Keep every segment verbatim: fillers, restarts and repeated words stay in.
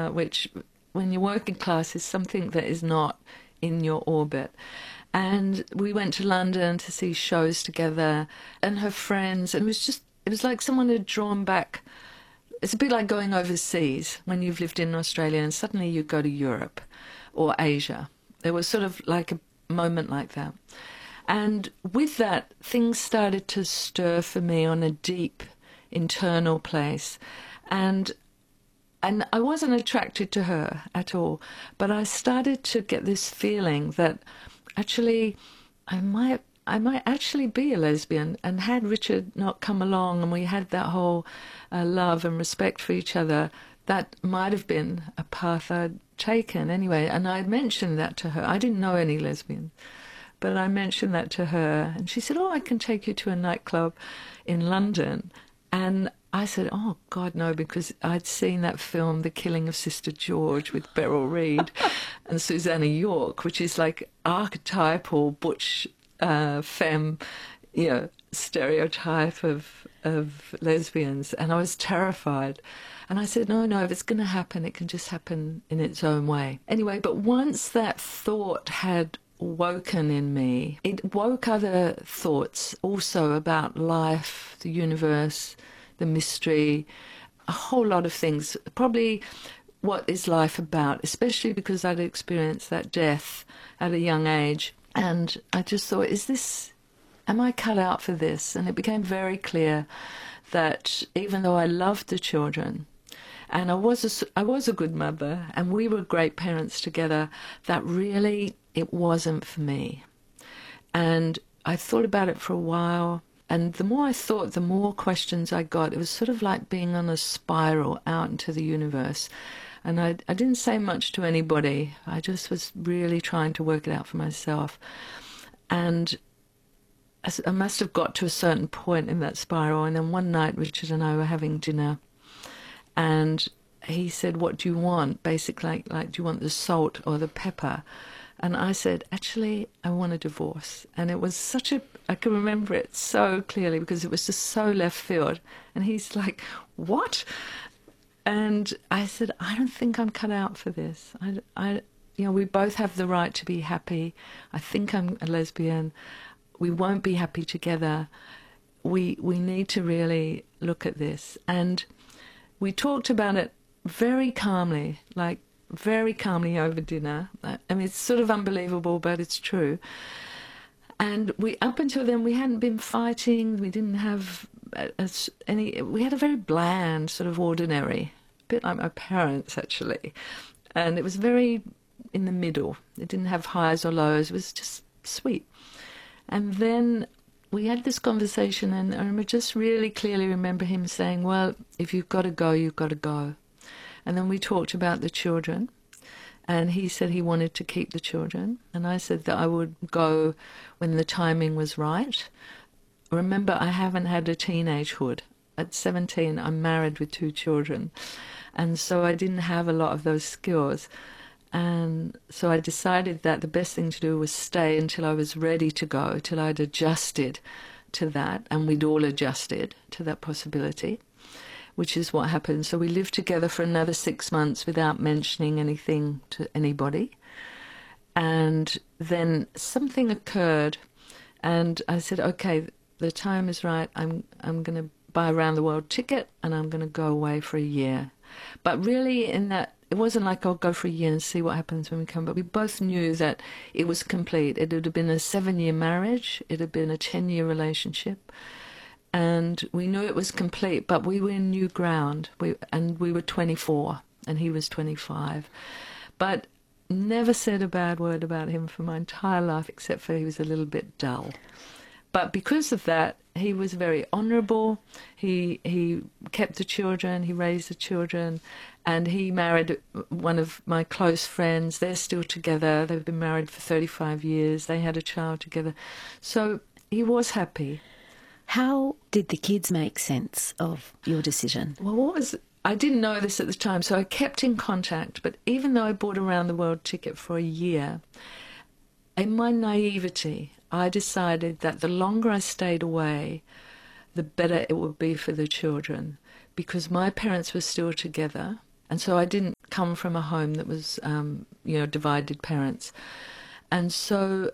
uh, which when you're working class is something that is not in your orbit. And we went to London to see shows together, and her friends, and it was just, it was like someone had drawn back. It's a bit like going overseas when you've lived in Australia and suddenly you go to Europe or Asia. There was sort of like a moment like that. And with that, things started to stir for me on a deep internal place. And and I wasn't attracted to her at all, but I started to get this feeling that actually I might I might actually be a lesbian. And had Richard not come along and we had that whole uh, love and respect for each other, that might have been a path I'd taken anyway. And I mentioned that to her. I didn't know any lesbians, but I mentioned that to her, and she said, "Oh, I can take you to a nightclub in London." And I said, "Oh, God, no," because I'd seen that film, The Killing of Sister George, with Beryl Reid and Susanna York, which is like archetypal butch uh, femme, you know, stereotype of of lesbians. And I was terrified. And I said, no, no, if it's going to happen, it can just happen in its own way. Anyway, but once that thought had woken in me, it woke other thoughts also about life, the universe, the mystery, a whole lot of things. Probably what is life about, especially because I'd experienced that death at a young age. And I just thought, is this, am I cut out for this? And it became very clear that even though I loved the children, and I was a, I was a good mother, and we were great parents together, that really it wasn't for me. And I thought about it for a while, and the more I thought, the more questions I got. It was sort of like being on a spiral out into the universe. And I, I didn't say much to anybody. I just was really trying to work it out for myself. And I must have got to a certain point in that spiral, and then one night Richard and I were having dinner, and he said, "What do you want?" Basically, like, like, do you want the salt or the pepper? And I said, actually, I want a divorce. And it was such a, I can remember it so clearly because it was just so left field. And he's like, what? And I said, I don't think I'm cut out for this. I, I, you know, we both have the right to be happy. I think I'm a lesbian. We won't be happy together. We we need to really look at this. And we talked about it very calmly, like very calmly over dinner. I mean, it's sort of unbelievable, but it's true. And we, up until then, we hadn't been fighting. We didn't have a, a, any. We had a very bland, sort of ordinary, a bit like my parents actually. And it was very in the middle. It didn't have highs or lows. It was just sweet. And then we had this conversation, and I remember just really clearly remember him saying, well, if you've got to go, you've got to go. And then we talked about the children, and he said he wanted to keep the children, and I said that I would go when the timing was right. Remember, I haven't had a teenagehood. At seventeen, I'm married with two children, and so I didn't have a lot of those skills. And so I decided that the best thing to do was stay until I was ready to go, till I'd adjusted to that, and we'd all adjusted to that possibility, which is what happened. So we lived together for another six months without mentioning anything to anybody. And then something occurred, and I said, okay, the time is right. I'm I'm going to buy a round the world ticket, and I'm going to go away for a year. But really, in that, it wasn't like I'll go for a year and see what happens when we come. But we both knew that it was complete. It had been a seven-year marriage. It had been a ten-year relationship. And we knew it was complete, but we were in new ground. We, and we were twenty-four, and he was twenty-five. But never said a bad word about him for my entire life, except for he was a little bit dull. But because of that, he was very honourable. He he kept the children, he raised the children, and he married one of my close friends. They're still together. They've been married for thirty-five years. They had a child together. So he was happy. How did the kids make sense of your decision? Well, what was... I didn't know this at the time, so I kept in contact. But even though I bought a round-the-world ticket for a year, in my naivety, I decided that the longer I stayed away, the better it would be for the children, because my parents were still together, and so I didn't come from a home that was, um, you know, divided parents. And so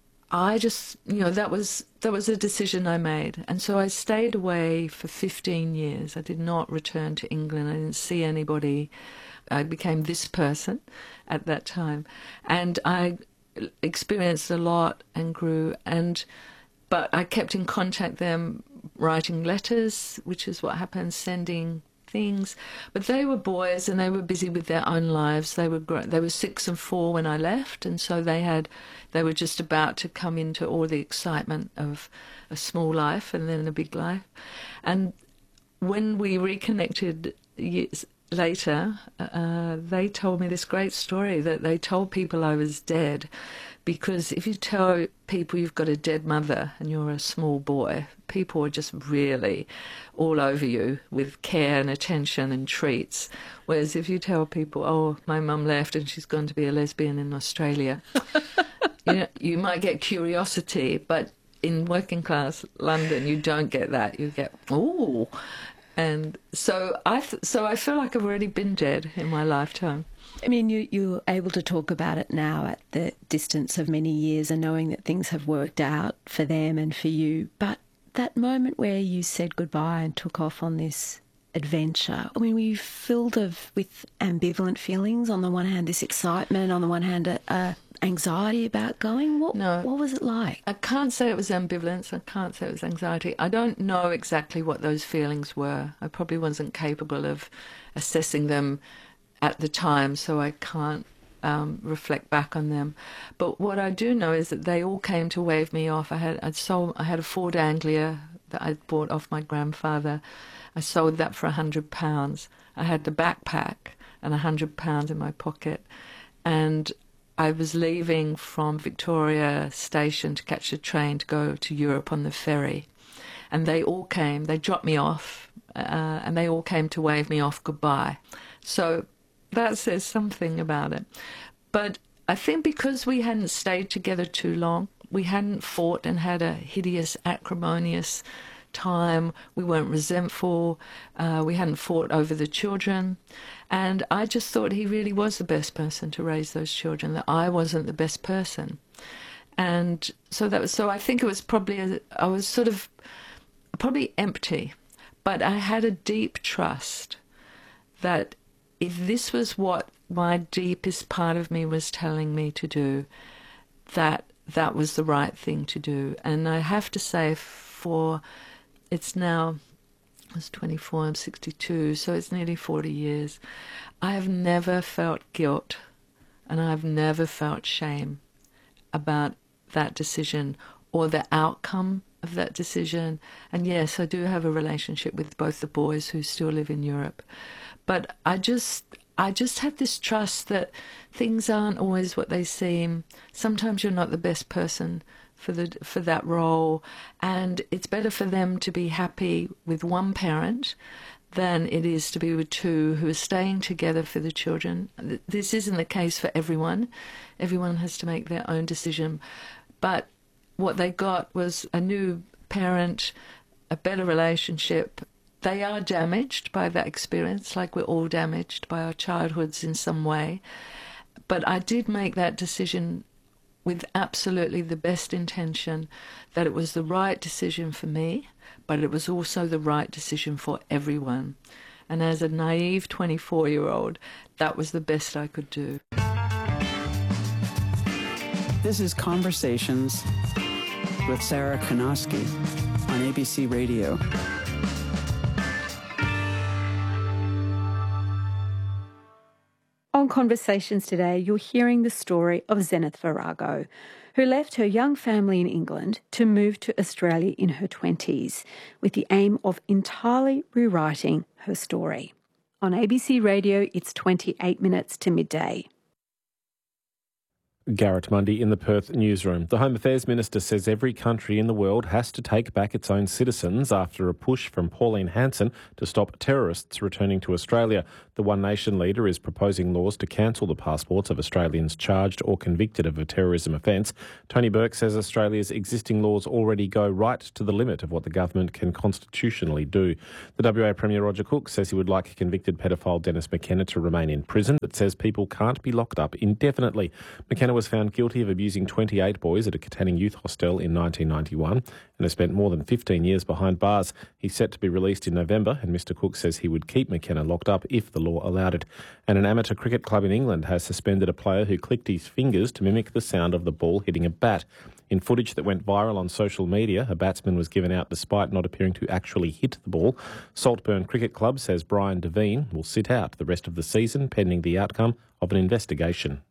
I just, you know, that was that was a decision I made. And so I stayed away for fifteen years. I did not return to England. I didn't see anybody. I became this person at that time. And I experienced a lot and grew. And but I kept in contact with them, writing letters, which is what happens, sending things. But they were boys and they were busy with their own lives. They were gr- they were six and four when I left, and so they had they were just about to come into all the excitement of a small life and then a big life. And when we reconnected years later, uh, they told me this great story that they told people I was dead, because if you tell people you've got a dead mother and you're a small boy, people are just really all over you with care and attention and treats. Whereas if you tell people, oh, my mum left and she's gone to be a lesbian in Australia, you know, you might get curiosity, but in working class London, you don't get that. You get, oh. And so I, th- so I feel like I've already been dead in my lifetime. I mean, you, you're able to talk about it now at the distance of many years and knowing that things have worked out for them and for you. But that moment where you said goodbye and took off on this adventure, I mean, were you filled of with ambivalent feelings? On the one hand, this excitement, on the one hand, a, a anxiety about going? What, no. What was it like? I can't say it was ambivalence. I can't say it was anxiety. I don't know exactly what those feelings were. I probably wasn't capable of assessing them at the time, so I can't um, reflect back on them. But what I do know is that they all came to wave me off. I had I'd sold, I had a Ford Anglia that I'd bought off my grandfather. I sold that for a hundred pounds. I had the backpack and a hundred pounds in my pocket, and I was leaving from Victoria Station to catch the train to go to Europe on the ferry. And they all came, they dropped me off, uh, and they all came to wave me off goodbye. So that says something about it. But I think because we hadn't stayed together too long, we hadn't fought and had a hideous, acrimonious time, we weren't resentful, uh, we hadn't fought over the children, and I just thought he really was the best person to raise those children, that I wasn't the best person. And so that was, so I think it was probably, a, I was sort of probably empty, but I had a deep trust that if this was what my deepest part of me was telling me to do, that that was the right thing to do. And I have to say, for it's now, I was twenty-four, I'm sixty-two, so it's nearly forty years. I have never felt guilt and I've never felt shame about that decision or the outcome of that decision. And yes, I do have a relationship with both the boys who still live in Europe. But I just I just have this trust that things aren't always what they seem. Sometimes you're not the best person for the for that role, and it's better for them to be happy with one parent than it is to be with two who are staying together for the children. This isn't the case for everyone. Everyone has to make their own decision. But what they got was a new parent, a better relationship. They are damaged by that experience, like we're all damaged by our childhoods in some way. But I did make that decision with absolutely the best intention, that it was the right decision for me, but it was also the right decision for everyone. And as a naive twenty-four-year-old, that was the best I could do. This is Conversations with Sarah Kanoski on A B C Radio. On Conversations today, you're hearing the story of Zenith Virago, who left her young family in England to move to Australia in her twenties with the aim of entirely rewriting her story. On A B C Radio, it's twenty-eight minutes to midday. Garrett Mundy in the Perth newsroom. The Home Affairs Minister says every country in the world has to take back its own citizens after a push from Pauline Hanson to stop terrorists returning to Australia. The One Nation leader is proposing laws to cancel the passports of Australians charged or convicted of a terrorism offence. Tony Burke says Australia's existing laws already go right to the limit of what the government can constitutionally do. The W A Premier Roger Cook says he would like convicted pedophile Dennis McKenna to remain in prison, but says people can't be locked up indefinitely. McKenna was found guilty of abusing twenty-eight boys at a Katanning youth hostel in nineteen ninety-one and has spent more than fifteen years behind bars. He's set to be released in November, and Mr Cook says he would keep McKenna locked up if the law allowed it. And an amateur cricket club in England has suspended a player who clicked his fingers to mimic the sound of the ball hitting a bat. In footage that went viral on social media, a batsman was given out despite not appearing to actually hit the ball. Saltburn Cricket Club says Brian Devine will sit out the rest of the season pending the outcome of an investigation.